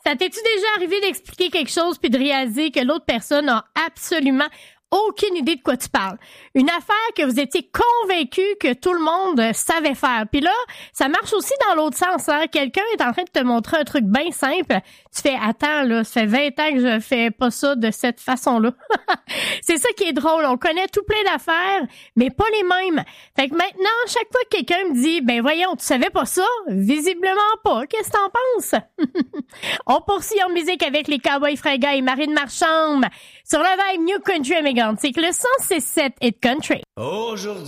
Ça t'es-tu déjà arrivé d'expliquer quelque chose puis de réaliser que l'autre personne a absolument aucune idée de quoi tu parles? Une affaire que vous étiez convaincu que tout le monde savait faire. Puis là, ça marche aussi dans l'autre sens. Hein? Quelqu'un est en train de te montrer un truc bien simple. Tu fais, attends, là, ça fait 20 ans que je fais pas ça de cette façon-là. C'est ça qui est drôle. On connaît tout plein d'affaires, mais pas les mêmes. Fait que maintenant, chaque fois que quelqu'un me dit, ben voyons, tu savais pas ça? Visiblement pas. Qu'est-ce que t'en penses? On poursuit en musique avec les Cowboys Fringants et Marine Marchand sur le vibe New Country Américain. C'est que le 106.7 Hit Country. Aujourd'hui.